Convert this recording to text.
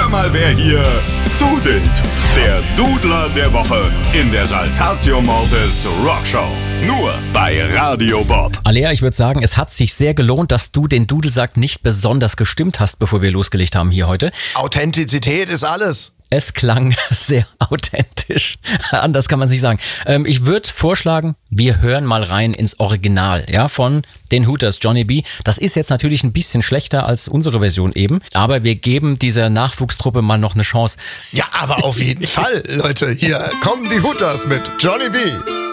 Hör mal, wer hier dudelt. Der Dudler der Woche in der Saltatio Mortis Rockshow. Nur bei Radio Bob. Alea, ich würde sagen, es hat sich sehr gelohnt, dass du den Dudelsack nicht besonders gestimmt hast, bevor wir losgelegt haben hier heute. Authentizität ist alles. Es klang sehr authentisch. Anders kann man es nicht sagen. Ich würde vorschlagen, wir hören mal rein ins Original, ja, von den Hooters, Johnny B. Das ist jetzt natürlich ein bisschen schlechter als unsere Version eben, aber wir geben dieser Nachwuchstruppe mal noch eine Chance. Ja, aber auf jeden Fall, Leute. Hier kommen die Hooters mit Johnny B.